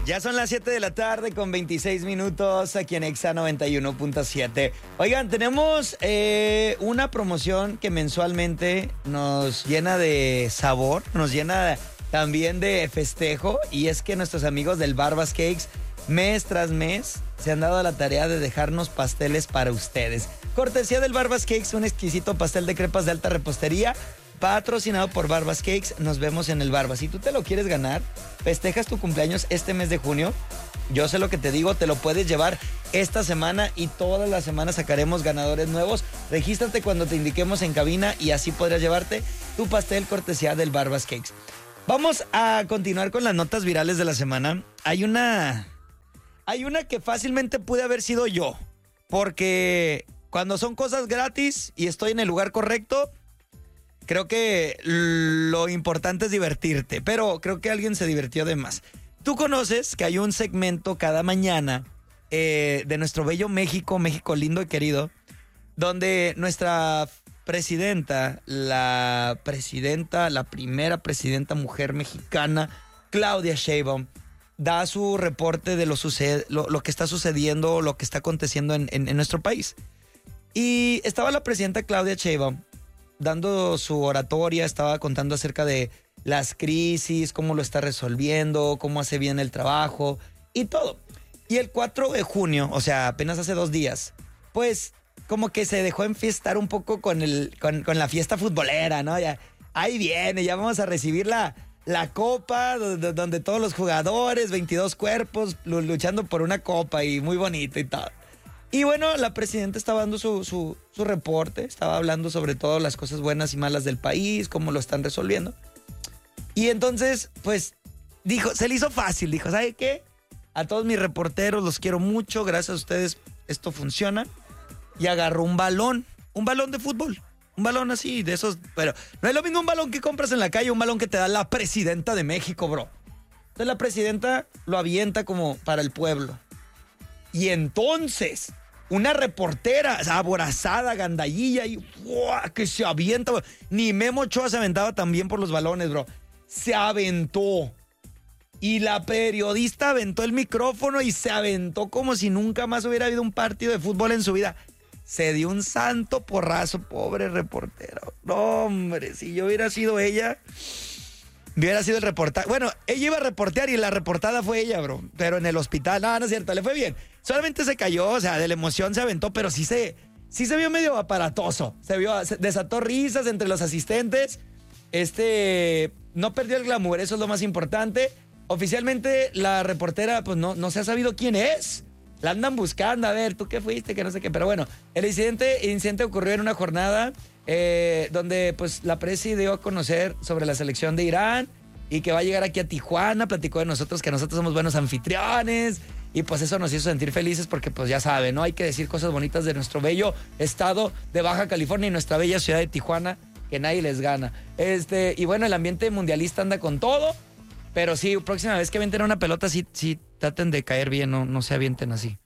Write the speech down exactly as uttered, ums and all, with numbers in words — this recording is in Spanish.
Ya son las siete de la tarde con veintiséis minutos aquí en Exa noventa y uno punto siete. Oigan, tenemos eh, una promoción que mensualmente nos llena de sabor, nos llena también de festejo, y es que nuestros amigos del Barbas Cakes mes tras mes se han dado a la tarea de dejarnos pasteles para ustedes. Cortesía del Barbas Cakes, un exquisito pastel de crepas de alta repostería, patrocinado por Barbas Cakes. Nos vemos en el Barbas. Si tú te lo quieres ganar, festejas tu cumpleaños este mes de junio, yo sé lo que te digo, te lo puedes llevar esta semana y todas las semanas sacaremos ganadores nuevos. Regístrate cuando te indiquemos en cabina y así podrás llevarte tu pastel cortesía del Barbas Cakes. Vamos a continuar con las notas virales de la semana. Hay una... Hay una que fácilmente pude haber sido yo, porque cuando son cosas gratis y estoy en el lugar correcto, creo que lo importante es divertirte, pero creo que alguien se divirtió de más. Tú conoces que hay un segmento cada mañana eh, de nuestro bello México, México lindo y querido, donde nuestra presidenta, la presidenta, la primera presidenta mujer mexicana, Claudia Sheinbaum, da su reporte de lo, sucede, lo, lo que está sucediendo, lo que está aconteciendo en, en, en nuestro país. Y estaba la presidenta Claudia Sheinbaum dando su oratoria, estaba contando acerca de las crisis, cómo lo está resolviendo, cómo hace bien el trabajo y todo. Y el cuatro de junio, o sea, apenas hace dos días, pues como que se dejó enfiestar un poco con, el, con, con la fiesta futbolera, ¿no? Ya, ahí viene, ya vamos a recibir la, la copa, donde, donde todos los jugadores, veintidós cuerpos, luchando por una copa y muy bonito y todo. Y bueno, la presidenta estaba dando su, su, su reporte, estaba hablando sobre todo las cosas buenas y malas del país, cómo lo están resolviendo. Y entonces, pues, dijo, se le hizo fácil, dijo, ¿sabe qué? A todos mis reporteros los quiero mucho, gracias a ustedes esto funciona. Y agarró un balón, un balón de fútbol, un balón así, de esos, pero no es lo mismo un balón que compras en la calle, un balón que te da la presidenta de México, bro. Entonces la presidenta lo avienta como para el pueblo. Y entonces... una reportera aborazada, gandallilla, y ¡buah! Que se avienta. Ni Memo Ochoa se aventaba también por los balones, bro. Se aventó. Y la periodista aventó el micrófono y se aventó como si nunca más hubiera habido un partido de fútbol en su vida. Se dio un santo porrazo, pobre reportero. No, hombre, si yo hubiera sido ella... hubiera sido el reportaje. Bueno, ella iba a reportear y la reportada fue ella, bro. Pero en el hospital, no, no es cierto, le fue bien. Solamente se cayó, o sea, de la emoción se aventó, pero sí se, sí se vio medio aparatoso. Se vio, se desató risas entre los asistentes. Este, no perdió el glamour, eso es lo más importante. Oficialmente, la reportera, pues no, no se ha sabido quién es. La andan buscando, a ver, ¿tú qué fuiste? Que no sé qué. Pero bueno, el incidente, el incidente ocurrió en una jornada eh, donde pues la presi dio a conocer sobre la selección de Irán y que va a llegar aquí a Tijuana, platicó de nosotros, que nosotros somos buenos anfitriones, y pues eso nos hizo sentir felices porque pues ya saben, ¿no? Hay que decir cosas bonitas de nuestro bello estado de Baja California y nuestra bella ciudad de Tijuana, que nadie les gana. Este, y bueno, el ambiente mundialista anda con todo, pero sí, próxima vez que avienten una pelota, sí, sí, traten de caer bien, no, no se avienten así.